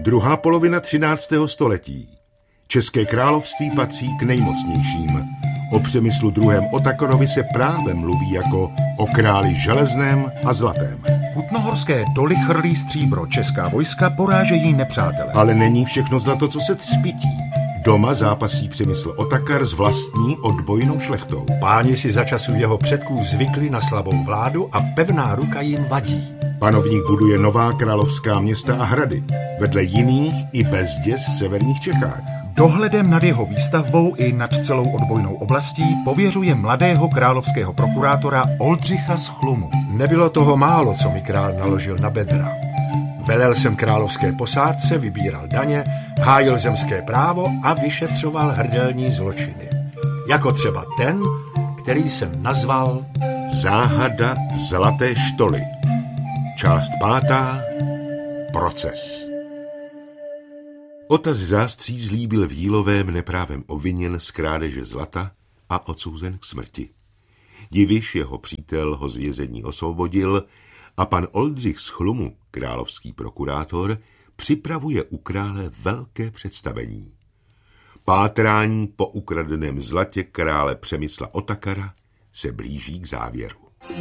Druhá polovina 13. století. České království patří k nejmocnějším. O Přemyslu II. Otakorovi se právem mluví jako o králi železném a zlatém. Kutnohorské doly chrlí stříbro, česká vojska porážejí nepřátele. Ale není všechno zlato, co se třpití. Doma zápasí Přemysl Otakar s vlastní odbojnou šlechtou. Páni si za časů jeho předků zvykli na slabou vládu a pevná ruka jim vadí. Panovník buduje nová královská města a hrady, vedle jiných i bezděs v severních Čechách. Dohledem nad jeho výstavbou i nad celou odbojnou oblastí pověřuje mladého královského prokurátora Oldřicha z Chlumu. Nebylo toho málo, co mi král naložil na bedra. Velel jsem královské posádce, vybíral daně, hájil zemské právo a vyšetřoval hrdelní zločiny. Jako třeba ten, který jsem nazval Záhada zlaté štoly. Část 5. Proces. Ota z Zástřízlí byl v Jílovém neprávem obviněn z krádeže zlata a odsouzen k smrti. Diviš, jeho přítel, ho z vězení osvobodil a pan Oldřich z Chlumu, královský prokurátor, připravuje u krále velké představení. Pátrání po ukradeném zlatě krále Přemysla Otakara se blíží k závěru.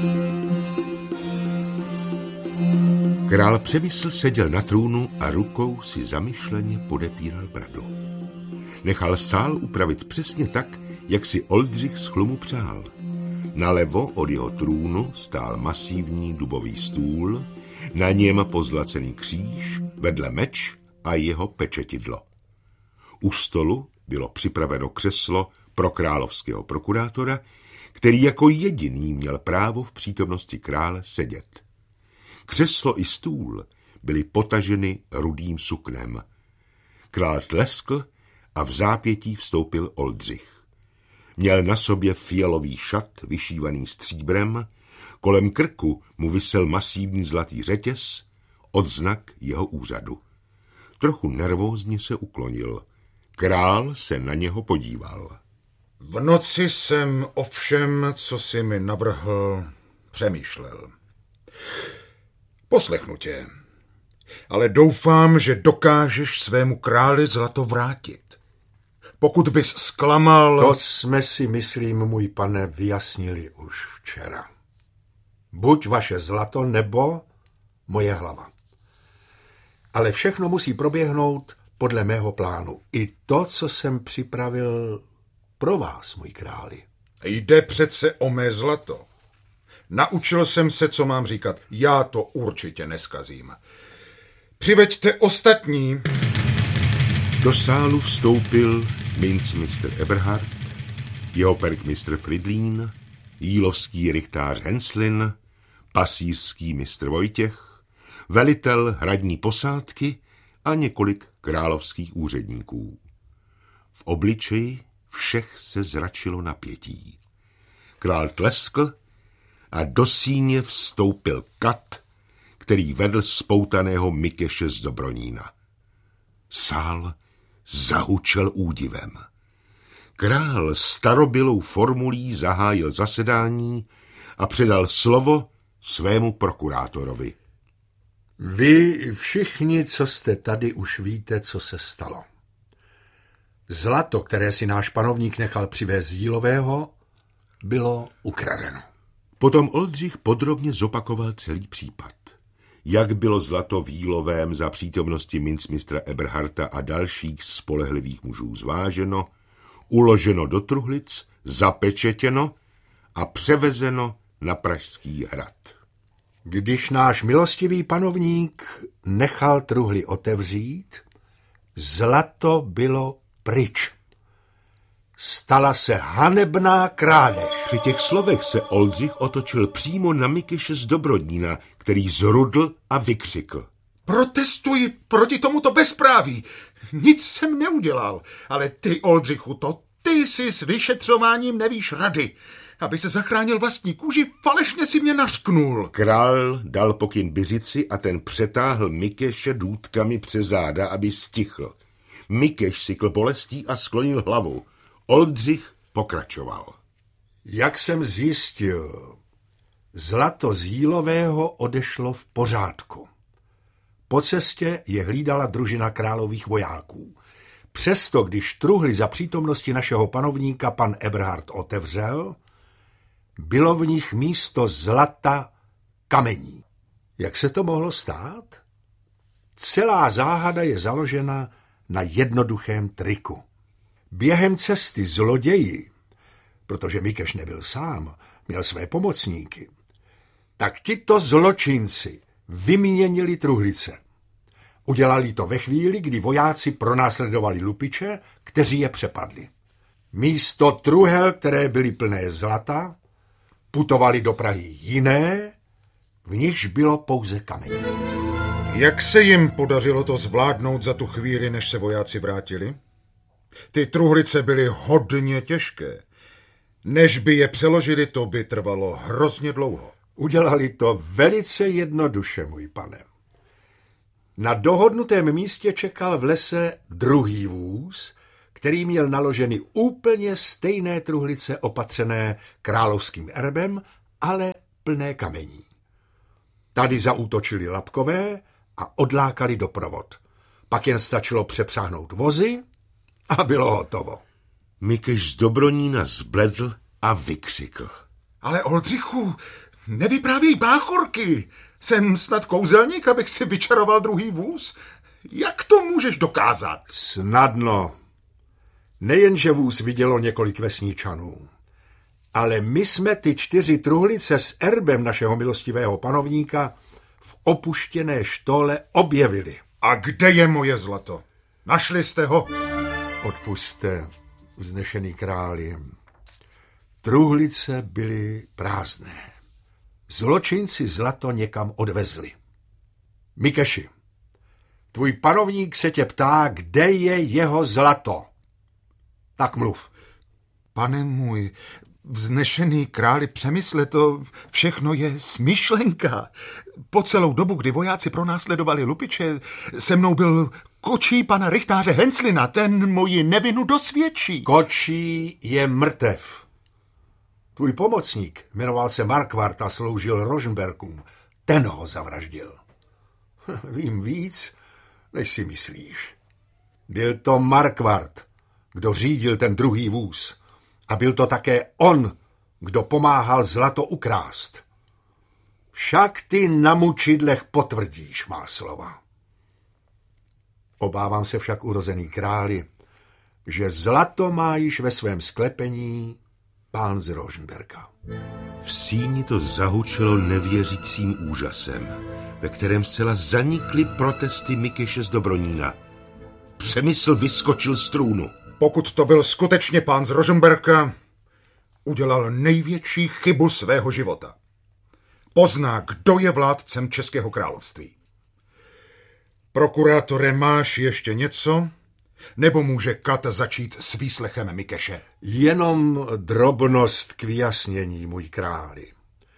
Král Přemysl seděl na trůnu a rukou si zamyšleně podepíral bradu. Nechal sál upravit přesně tak, jak si Oldřich z Chlumu přál. Nalevo od jeho trůnu stál masivní dubový stůl, na něm pozlacený kříž, vedle meč a jeho pečetidlo. U stolu bylo připraveno křeslo pro královského prokurátora, který jako jediný měl právo v přítomnosti krále sedět. Křeslo i stůl byly potaženy rudým suknem. Král tleskl a v zápětí vstoupil Oldřich. Měl na sobě fialový šat vyšívaný stříbrem, kolem krku mu visel masivní zlatý řetěz, odznak jeho úřadu. Trochu nervózně se uklonil. Král se na něho podíval. V noci jsem o všem, co jsi mi navrhl, přemýšlel. Poslechnu tě, ale doufám, že dokážeš svému králi zlato vrátit. Pokud bys zklamal... To jsme si, myslím, můj pane, vyjasnili už včera. Buď vaše zlato, nebo moje hlava. Ale všechno musí proběhnout podle mého plánu. I to, co jsem připravil pro vás, můj králi. Jde přece o mé zlato. Naučil jsem se, co mám říkat. Já to určitě neskazím. Přiveďte ostatní. Do sálu vstoupil mincmistr Eberhard, jeho perkmistr Fridlín, jílovský rychtář Henslin, pasířský mistr Vojtěch, velitel hradní posádky a několik královských úředníků. V obličeji všech se zračilo napětí. Král tleskl a do síně vstoupil kat, který vedl spoutaného Mikeše z Dobronína. Sál zahučel údivem. Král starobylou formulí zahájil zasedání a předal slovo svému prokurátorovi. Vy všichni, co jste tady, už víte, co se stalo. Zlato, které si náš panovník nechal přivést z Jílového, bylo ukradeno. Potom Oldřich podrobně zopakoval celý případ. Jak bylo zlato v Jílovém za přítomnosti mincmistra Eberharta a dalších spolehlivých mužů zváženo, uloženo do truhlic, zapečetěno a převezeno na Pražský hrad. Když náš milostivý panovník nechal truhly otevřít, zlato bylo pryč. Stala se hanebná krádež. Při těch slovech se Oldřich otočil přímo na Mikeše z Dobrodnína, který zrudl a vykřikl. Protestuji proti tomuto bezpráví. Nic jsem neudělal, ale ty, Oldřichu, to ty si s vyšetřováním nevíš rady. Aby se zachránil vlastní kůži, falešně si mě nařknul. Král dal pokyn Biřici a ten přetáhl Mikeše důtkami přes záda, aby stichl. Mikeš sykl bolestí a sklonil hlavu. Oldřich pokračoval. Jak jsem zjistil, zlato z Jílového odešlo v pořádku. po cestě je hlídala družina králových vojáků. Přesto, když truhly za přítomnosti našeho panovníka pan Eberhard otevřel, bylo v nich místo zlata kamení. Jak se to mohlo stát? Celá záhada je založena na jednoduchém triku. Během cesty zloději, protože Mikeš nebyl sám, měl své pomocníky, tak tito zločinci vyměnili truhlice. Udělali to ve chvíli, kdy vojáci pronásledovali lupiče, kteří je přepadli. Místo truhel, které byly plné zlata, putovali do Prahy jiné, v nichž bylo pouze kamení. Jak se jim podařilo to zvládnout za tu chvíli, než se vojáci vrátili? Ty truhlice byly hodně těžké. Než by je přeložili, to by trvalo hrozně dlouho. Udělali to velice jednoduše, můj pane. Na dohodnutém místě čekal v lese druhý vůz, který měl naloženy úplně stejné truhlice opatřené královským erbem, ale plné kamení. Tady zaútočili Lapkové a odlákali doprovod. Pak jen stačilo přepřáhnout vozy a bylo hotovo. Mikeš z Dobronína zbledl a vykřikl. Ale Oldřichu, nevyprávěj báchorky. Jsem snad kouzelník, abych si vyčaroval druhý vůz? Jak to můžeš dokázat? Snadno. Nejenže vůz vidělo několik vesničanů, ale my jsme ty 4 truhlice s erbem našeho milostivého panovníka v opuštěné štole objevili. A kde je moje zlato? Našli jste ho? Odpusťte, vznešený králi. Truhlice byly prázdné. Zločinci zlato někam odvezli. Mikeši, tvůj panovník se tě ptá, kde je jeho zlato. Tak mluv. Pane můj, vznešený králi, přemysle, to všechno je smyšlenka. Po celou dobu, kdy vojáci pronásledovali lupiče, se mnou byl kočí pana rychtáře Henslina, ten moji nevinu dosvědčí. Kočí je mrtev. Tvůj pomocník jmenoval se Markvart a sloužil Rožmberkům. Ten ho zavraždil. Vím víc, než si myslíš. Byl to Markvart, kdo řídil ten druhý vůz. A byl to také on, kdo pomáhal zlato ukrást. Však ty na mučidlech potvrdíš má slova. Obávám se však, urozený králi, že zlato má již ve svém sklepení pán z Rožmberka. V síni to zahučelo nevěřícím úžasem, ve kterém zcela zanikly protesty Mikeše z Dobronína. Přemysl vyskočil z trůnu. Pokud to byl skutečně pán z Rožmberka, udělal největší chybu svého života. Pozná, kdo je vládcem Českého království. Prokurátore, máš ještě něco? Nebo může Kat začít s výslechem Mikeše? Jenom drobnost k vyjasnění, můj králi.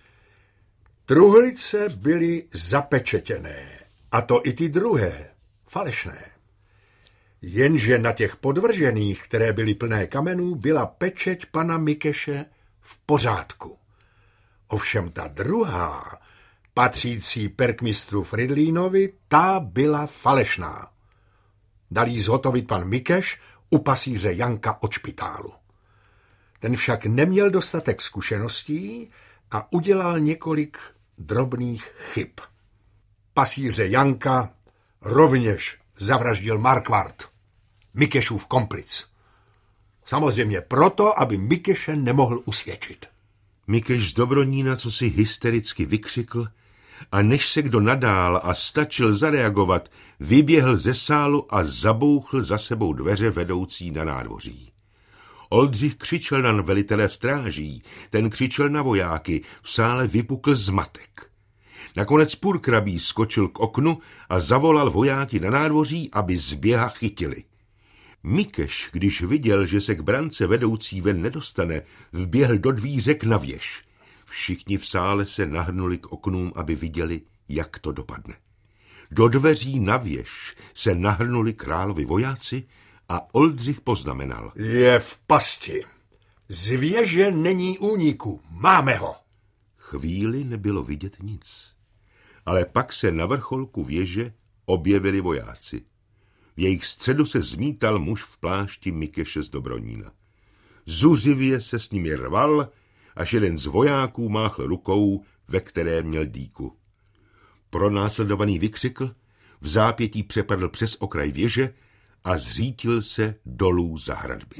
Truhlice byly zapečetěné, a to i ty druhé, falešné. Jenže na těch podvržených, které byly plné kamenů, byla pečeť pana Mikeše v pořádku. Ovšem ta druhá, patřící perkmistru Fridlínovi, ta byla falešná. Dal jí zhotovit pan Mikeš u pasíře Janka od špitálu. Ten však neměl dostatek zkušeností a udělal několik drobných chyb. Pasíře Janka rovněž zavraždil Markvart, Mikešův komplic. Samozřejmě proto, aby Mikeše nemohl usvědčit. Mikeš z Dobronína co si hystericky vykřikl a než se kdo nadál a stačil zareagovat, vyběhl ze sálu a zabouchl za sebou dveře vedoucí na nádvoří. Oldřich křičel na velitele stráží, ten křičel na vojáky, v sále vypukl zmatek. Nakonec purkrabí skočil k oknu a zavolal vojáky na nádvoří, aby zběha chytili. Mikeš, když viděl, že se k brance vedoucí ven nedostane, vběhl do dvířek na věž. Všichni v sále se nahrnuli k oknům, aby viděli, jak to dopadne. Do dveří na věž se nahrnuli královi vojáci a Oldřich poznamenal. Je v pasti. Z věže není úniku. Máme ho. Chvíli nebylo vidět nic. Ale pak se na vrcholku věže objevili vojáci. V jejich středu se zmítal muž v plášti Mikeše z Dobronína. Zuřivě se s nimi rval, až jeden z vojáků máchl rukou, ve které měl dýku. Pronásledovaný vykřikl, v zápětí přepadl přes okraj věže a zřítil se dolů za hradby.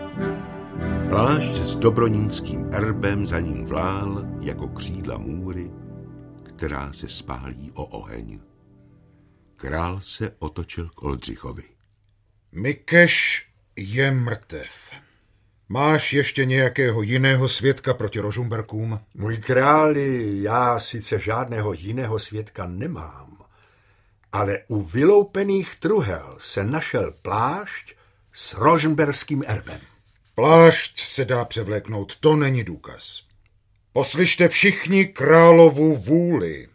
Plášť s dobronínským erbem za ním vlál jako křídla můry, která se spálí o oheň. Král se otočil k Oldřichovi. Mikeš je mrtev. Máš ještě nějakého jiného svědka proti Rožumberkům? Můj králi, já sice žádného jiného svědka nemám, ale u vyloupených truhel se našel plášť s rožmberským erbem. Plášť se dá převléknout, to není důkaz. Poslyšte všichni královu vůli.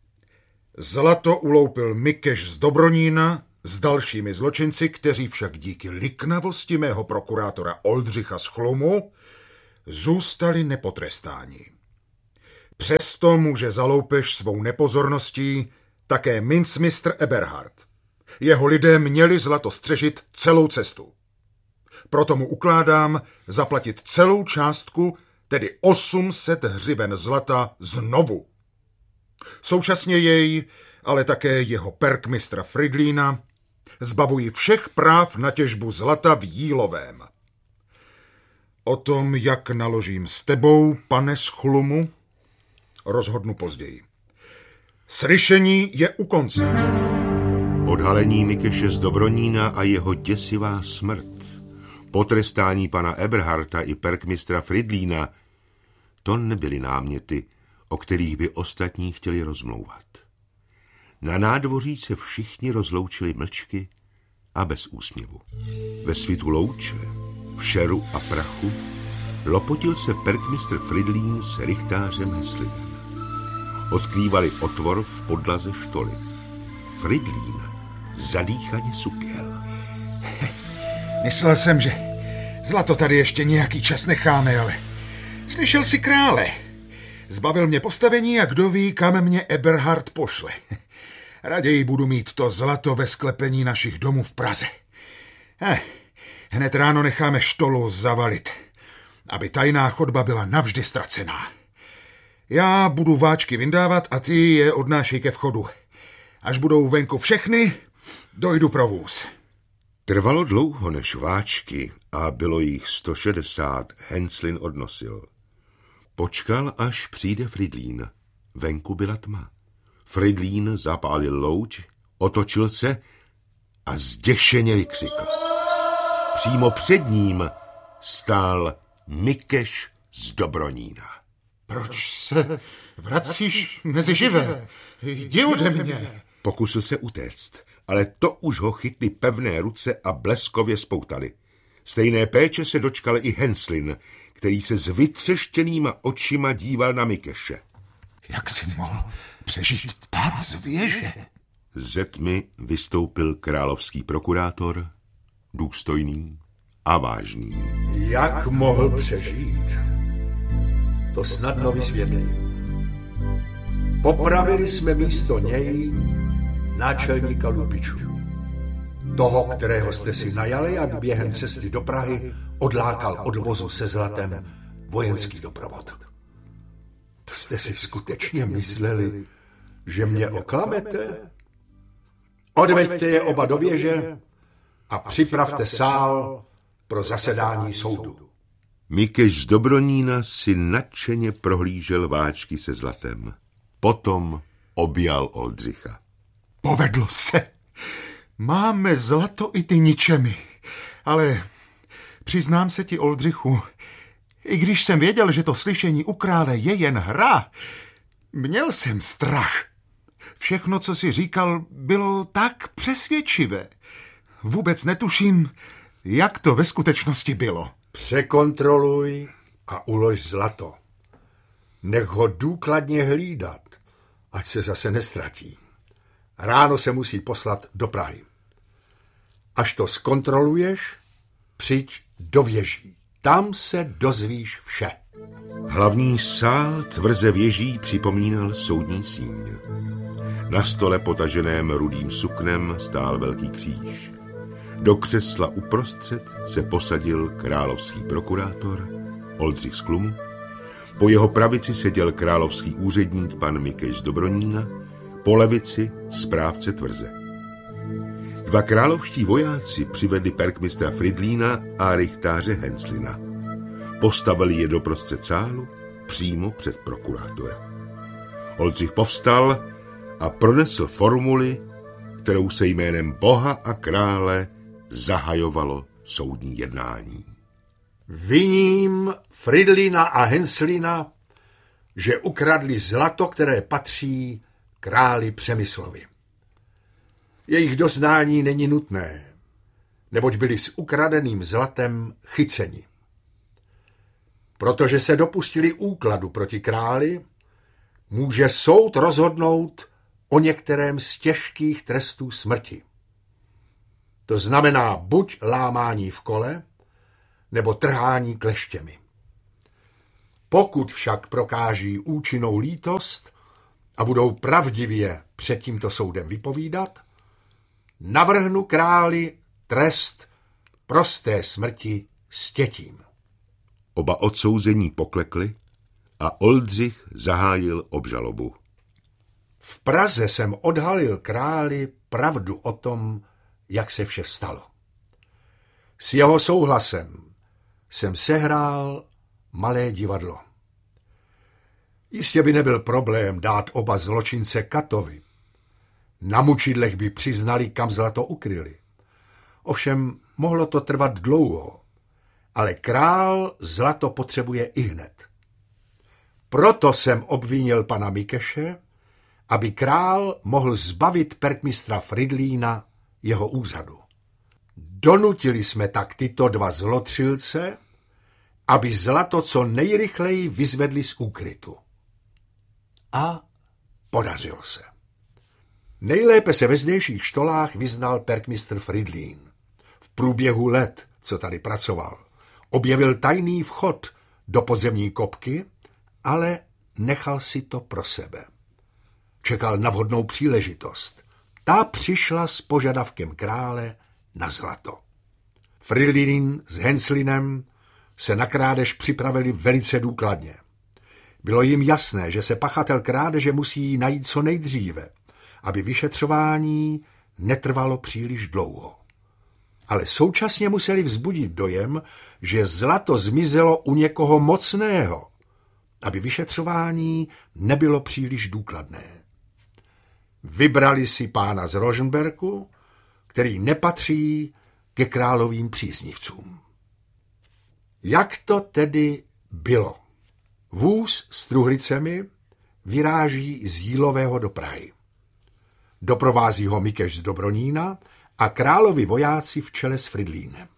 Zlato uloupil Mikeš z Dobronína s dalšími zločinci, kteří však díky liknavosti mého prokurátora Oldřicha z Chlumu zůstali nepotrestáni. Přesto může za loupež svou nepozorností také mincmistr Eberhard. Jeho lidé měli zlato střežit celou cestu. Proto mu ukládám zaplatit celou částku, tedy 800 hřiven zlata znovu. Současně jej, ale také jeho perkmistra Fridlína, zbavují všech práv na těžbu zlata v Jílovém. O tom, jak naložím s tebou, pane z Chlumu, rozhodnu později. Slyšení je u konce. Odhalení Mikeše z Dobronína a jeho děsivá smrt, potrestání pana Eberharta i perkmistra Fridlína, to nebyly náměty, o kterých by ostatní chtěli rozmlouvat. Na nádvoří se všichni rozloučili mlčky a bez úsměvu. Ve svitu louče, v šeru a prachu lopotil se perkmistr Fridlín s rychtářem Heslinem. Odkrývali otvor v podlaze štoly. Fridlín zadýchaně supěl. Myslel jsem, že zlato tady ještě nějaký čas necháme, ale slyšel si krále. Zbavil mě postavení a kdo ví, kam mě Eberhard pošle. Raději budu mít to zlato ve sklepení našich domů v Praze. Hned ráno necháme štolu zavalit, aby tajná chodba byla navždy ztracená. Já budu váčky vyndávat a ty je odnášej ke vchodu. Až budou venku všechny, dojdu pro vůz. Trvalo dlouho, než váčky, a bylo jich 160, Henslin odnosil. Počkal, až přijde Fridlín. Venku byla tma. Fridlín zapálil louč, otočil se a zděšeně vykřikl. Přímo před ním stál Mikeš z Dobronína. Proč se vracíš mezi živé? Jdi ode mě. Pokusil se utéct, ale to už ho chytly pevné ruce a bleskově spoutali. Stejné péče se dočkal i Henslin, který se s vytřeštěnýma očima díval na Mikeše. Jak jsi mohl přežít pád z věže? Ze tmy vystoupil královský prokurátor, důstojný a vážný. Jak mohl přežít? To snadno vysvětlím. Popravili jsme místo něj náčelníka lupičů. Toho, kterého jste si najali, aby během cesty do Prahy odlákal od vozu se zlatem vojenský doprovod. To jste si skutečně mysleli, že mě oklamete? Odveďte je oba do věže a připravte sál pro zasedání soudu. Mikeš z Dobronína si nadšeně prohlížel váčky se zlatem. Potom objal Oldřicha. Povedlo se. Máme zlato i ty ničemi. Ale přiznám se ti, Oldřichu, i když jsem věděl, že to slyšení u krále je jen hra, měl jsem strach. Všechno, co si říkal, bylo tak přesvědčivé. Vůbec netuším, jak to ve skutečnosti bylo. Překontroluj a ulož zlato. Nech ho důkladně hlídat, ať se zase nestratí. Ráno se musí poslat do Prahy. Až to zkontroluješ, přijď do věží. Tam se dozvíš vše. Hlavní sál tvrze věží připomínal soudní síň. Na stole potaženém rudým suknem stál velký kříž. Do křesla uprostřed se posadil královský prokurátor Oldřich z Chlumu. Po jeho pravici seděl královský úředník pan Mikeš z Dobronína, po levici správce tvrze. Dva královští vojáci přivedli perkmistra Fridlína a rychtáře Henslina. Postavili je doprostřed sálu, přímo před prokurátora. Oldřich povstal a pronesl formuli, kterou se jménem Boha a krále zahajovalo soudní jednání. Viním Fridlína a Henslina, že ukradli zlato, které patří králi Přemyslovi. Jejich doznání není nutné, neboť byli s ukradeným zlatem chyceni. Protože se dopustili úkladu proti králi, může soud rozhodnout o některém z těžkých trestů smrti. To znamená buď lámání v kole, nebo trhání kleštěmi. Pokud však prokáží účinnou lítost a budou pravdivě před tímto soudem vypovídat, navrhnu králi trest prosté smrti stětím. Oba odsouzení poklekli a Oldřich zahájil obžalobu. V Praze jsem odhalil králi pravdu o tom, jak se vše stalo. S jeho souhlasem jsem sehrál malé divadlo. Jistě by nebyl problém dát oba zločince Katovi. Na mučidlech by přiznali, kam zlato ukryli. Ovšem mohlo to trvat dlouho, ale král zlato potřebuje ihned. Proto jsem obvinil pana Mikeše, aby král mohl zbavit perkmistra Fridlína jeho úřadu. Donutili jsme tak tyto dva zlotřilce, aby zlato co nejrychleji vyzvedli z úkrytu. A podařilo se. Nejlépe se ve zdejších štolách vyznal perkmistr Fridlín. V průběhu let, co tady pracoval, objevil tajný vchod do podzemní kopky, ale nechal si to pro sebe. Čekal na vhodnou příležitost. Ta přišla s požadavkem krále na zlato. Fridlín s Henslinem se na krádež připravili velice důkladně. Bylo jim jasné, že se pachatel krádeže musí najít co nejdříve, aby vyšetřování netrvalo příliš dlouho. Ale současně museli vzbudit dojem, že zlato zmizelo u někoho mocného, aby vyšetřování nebylo příliš důkladné. Vybrali si pána z Rožmberku, který nepatří ke královým příznivcům. Jak to tedy bylo? Vůz s truhlicemi vyráží z Jílového do Prahy. Doprovází ho Mikeš z Dobronína a královi vojáci v čele s Fridlínem.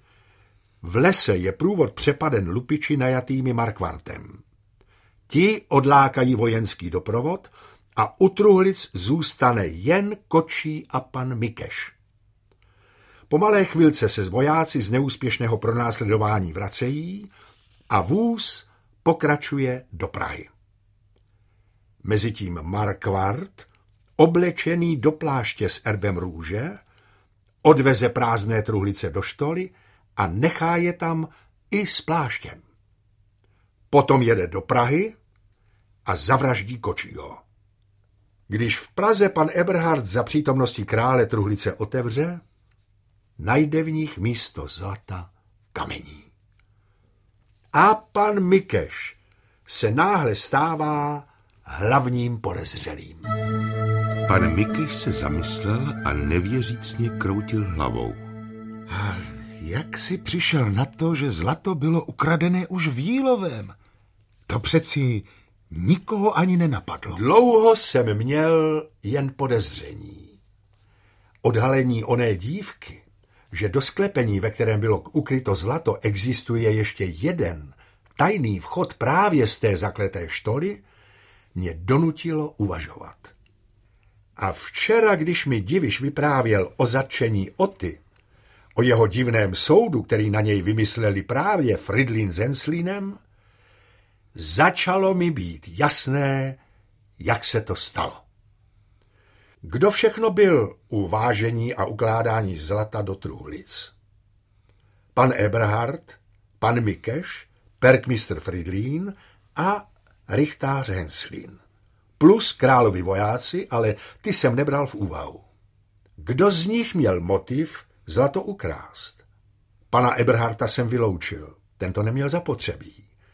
V lese je průvod přepaden lupiči najatými Markvartem. Ti odlákají vojenský doprovod a u truhlic zůstane jen Kočí a pan Mikeš. Po malé chvilce se vojáci z neúspěšného pronásledování vracejí a vůz pokračuje do Prahy. Mezitím Markvart, oblečený do pláště s erbem růže, odveze prázdné truhlice do štoly a nechá je tam i s pláštěm. Potom jede do Prahy a zavraždí Kočího. Když v Praze pan Eberhard za přítomnosti krále truhlice otevře, najde v nich místo zlata kamení. A pan Mikeš se náhle stává hlavním podezřelým. Pan Mikeš se zamyslel a nevěřícně kroutil hlavou. A jak si přišel na to, že zlato bylo ukradené už v Jílovém? To přeci nikoho ani nenapadlo. Dlouho jsem měl jen podezření. Odhalení oné dívky, že do sklepení, ve kterém bylo ukryto zlato, existuje ještě jeden tajný vchod právě z té zakleté štoly, mě donutilo uvažovat. A včera, když mi Diviš vyprávěl o zatčení Oty, o jeho divném soudu, který na něj vymysleli právě Fridlín s Henslinem, začalo mi být jasné, jak se to stalo. Kdo všechno byl u vážení a ukládání zlata do truhlic? Pan Eberhard, pan Mikeš, perkmistr Fridlín a rychtář Henslin. Plus královi vojáci, ale ty jsem nebral v úvahu. Kdo z nich měl motiv zlato ukrást? Pana Eberharta jsem vyloučil, tento neměl zapotřebí.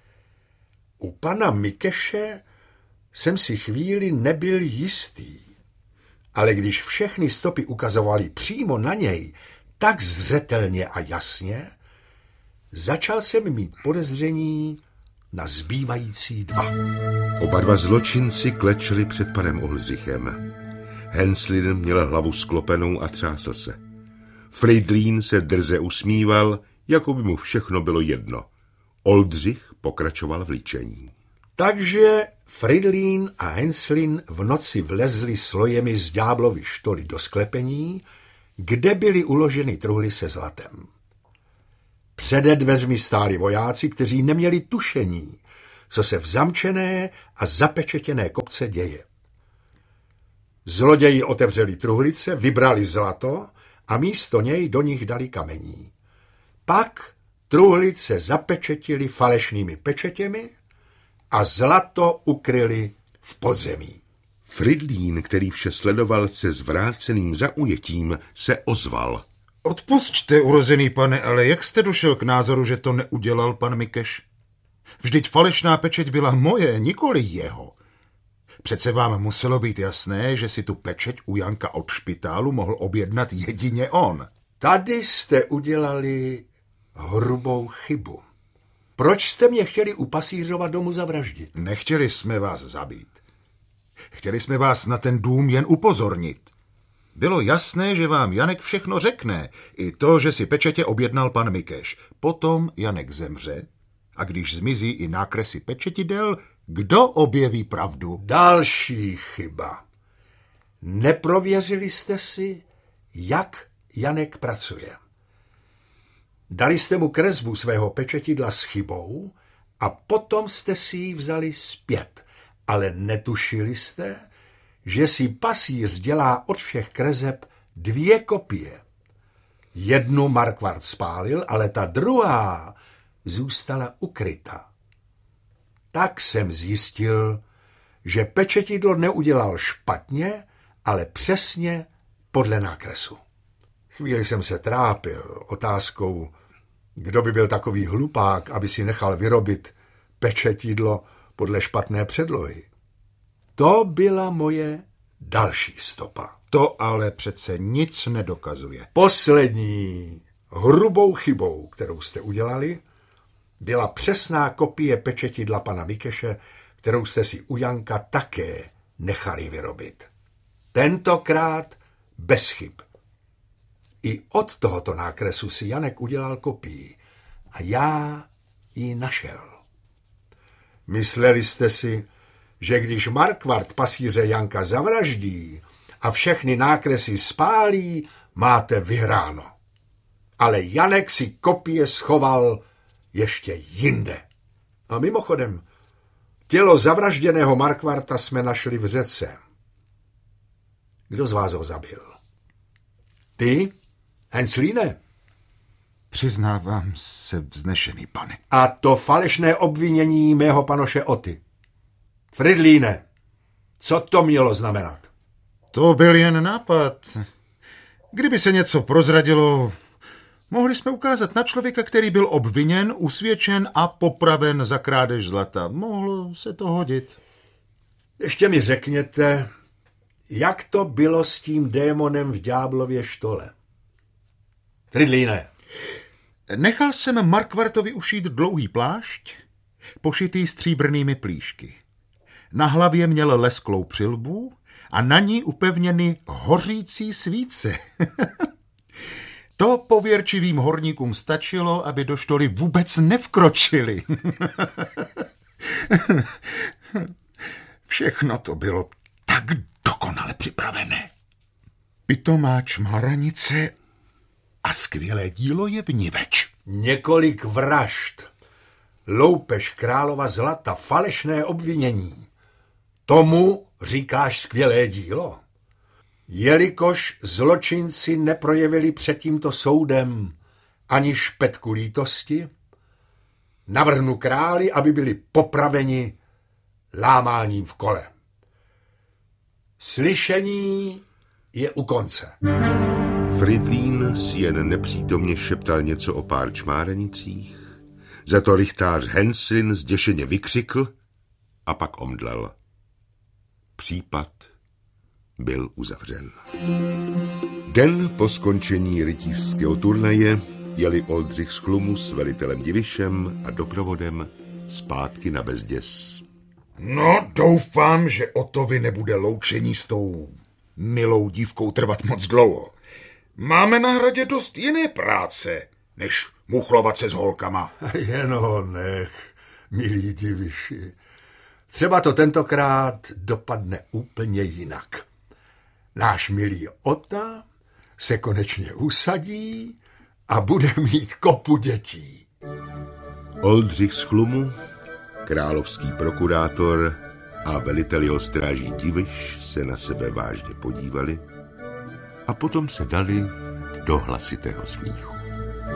U pana Mikeše jsem si chvíli nebyl jistý, ale když všechny stopy ukazovaly přímo na něj, tak zřetelně a jasně, začal jsem mít podezření na zbývající dva. Oba dva zločinci klečeli před panem Oldřichem. Henslin měl hlavu sklopenou a třásl se. Fridlín se drze usmíval, jako by mu všechno bylo jedno. Oldřich pokračoval v líčení. Takže Fridlín a Henslin v noci vlezli slojemi z ďáblovy štoly do sklepení, kde byly uloženy truhly se zlatem. Přede dveřmi stáli vojáci, kteří neměli tušení, co se v zamčené a zapečetěné kopce děje. Zloději otevřeli truhlice, vybrali zlato a místo něj do nich dali kamení. Pak truhlice zapečetili falešnými pečetěmi a zlato ukryli v podzemí. Fridlín, který vše sledoval se zvráceným zaujetím, se ozval. Odpusťte, urozený pane, ale jak jste došel k názoru, že to neudělal pan Mikeš? Vždyť falešná pečeť byla moje, nikoli jeho. Přece vám muselo být jasné, že si tu pečeť u Janka od špitálu mohl objednat jedině on. Tady jste udělali hrubou chybu. Proč jste mě chtěli u pasířova domu zavraždit? Nechtěli jsme vás zabít. Chtěli jsme vás na ten dům jen upozornit. Bylo jasné, že vám Janek všechno řekne, i to, že si pečetě objednal pan Mikeš. Potom Janek zemře a když zmizí i nákresy pečetidel, kdo objeví pravdu? Další chyba. Neprověřili jste si, jak Janek pracuje. Dali jste mu kresbu svého pečetidla s chybou a potom jste si ji vzali zpět, ale netušili jste, že si pasíř dělá od všech kreseb 2 kopie. Jednu Markvart spálil, ale ta druhá zůstala ukryta. Tak jsem zjistil, že pečetidlo neudělal špatně, ale přesně podle nákresu. Chvíli jsem se trápil otázkou, kdo by byl takový hlupák, aby si nechal vyrobit pečetidlo podle špatné předlohy. To byla moje další stopa. To ale přece nic nedokazuje. Poslední hrubou chybou, kterou jste udělali, byla přesná kopie pečetidla pana Mikeše, kterou jste si u Janka také nechali vyrobit. Tentokrát bez chyb. I od tohoto nákresu si Janek udělal kopii a já ji našel. Mysleli jste si, že když Markvart pasíře Janka zavraždí a všechny nákresy spálí, máte vyhráno. Ale Janek si kopie schoval ještě jinde. A mimochodem, tělo zavražděného Markvarta jsme našli v řece. Kdo z vás ho zabil? Ty? Henslíne? Přiznávám se, vznešený pane. A to falešné obvinění mého panoše Oty. Fridlíne, co to mělo znamenat? To byl jen nápad. Kdyby se něco prozradilo, mohli jsme ukázat na člověka, který byl obviněn, usvědčen a popraven za krádež zlata. Mohlo se to hodit. Ještě mi řekněte, jak to bylo s tím démonem v ďáblově štole? Fridlíne. Nechal jsem Markvartovi ušít dlouhý plášť, pošitý stříbrnými plíšky. Na hlavě měl lesklou přilbu a na ní upevněny hořící svíce. To pověrčivým horníkům stačilo, aby do štoly vůbec nevkročili. Všechno to bylo tak dokonale připravené. Pitomá čmaranice a skvělé dílo je vniveč. Několik vražd, loupež králova zlata, falešné obvinění. Tomu říkáš skvělé dílo? Jelikož zločinci neprojevili před tímto soudem ani špetku lítosti, navrhnu králi, aby byli popraveni lámáním v kole. Slyšení je u konce. Fridlín si jen nepřítomně šeptal něco o pár čmárenicích, za to rychtář Henslin zděšeně vykřikl a pak omdlel. Případ byl uzavřen. Den po skončení rytířského turnaje jeli Oldřich z Chlumu s velitelem Divišem a doprovodem zpátky na Bezděs. No, doufám, že Otovi nebude loučení s tou milou dívkou trvat moc dlouho. Máme na hradě dost jiné práce, než muchlovat se s holkama. Jen ho nech, milí Diviši. Třeba to tentokrát dopadne úplně jinak. Náš milý Ota se konečně usadí a bude mít kopu dětí. Oldřich z Chlumu, královský prokurátor a velitel jeho stráží Diviš se na sebe vážně podívali a potom se dali do hlasitého smíchu.